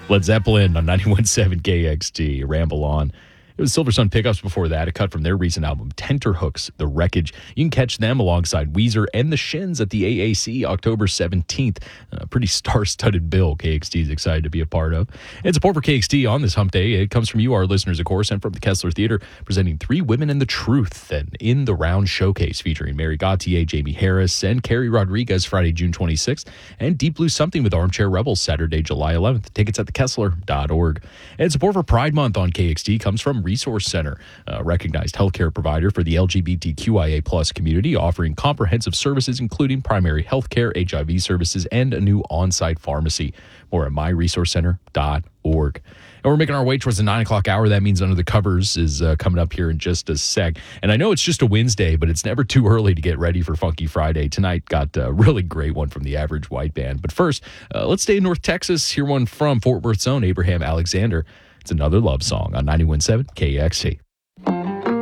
Led Zeppelin on 91.7 KXT. Ramble on. It was Silver Sun Pickups before that, a cut from their recent album, Tenterhooks, The Wreckage. You can catch them alongside Weezer and The Shins at the AAC October 17th. A pretty star-studded bill KXT is excited to be a part of. And support for KXT on this hump day, it comes from you, our listeners, of course, and from the Kessler Theater, presenting Three Women and the Truth, an In the Round showcase featuring Mary Gauthier, Jamie Harris, and Carrie Rodriguez Friday, June 26th, and Deep Blue Something with Armchair Rebels Saturday, July 11th. Tickets at thekessler.org. And support for Pride Month on KXT comes from Resource Center, a recognized healthcare provider for the LGBTQIA plus community, offering comprehensive services including primary healthcare, HIV services, and a new on-site pharmacy. More at myresourcecenter.org. And we're making our way towards the 9 o'clock hour. That means Under the Covers is coming up here in just a sec. And I know it's just a Wednesday, but it's never too early to get ready for Funky Friday. Tonight got a really great one from the Average White Band. But first, let's stay in North Texas. Hear one from Fort Worth's own Abraham Alexander. It's another love song on 91.7 KXT.